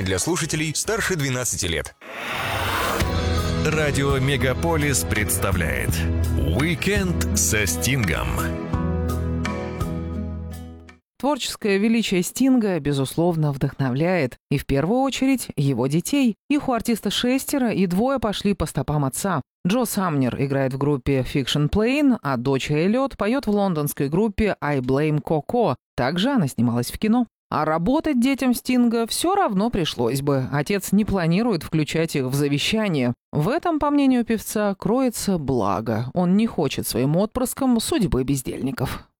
Для слушателей старше 12 лет. Радио Мегаполис представляет «Уикенд со Стингом». Творческое величие Стинга, безусловно, вдохновляет. И в первую очередь его детей. Их у артиста 6, и 2 пошли по стопам отца. Джо Самнер играет в группе Fiction Plane, а дочь Эллиот поет в лондонской группе I Blame Coco. Также она снималась в кино. А работать детям Стинга все равно пришлось бы. Отец не планирует включать их в завещание. В этом, по мнению певца, кроется благо. Он не хочет своим отпрыскам судьбы бездельников.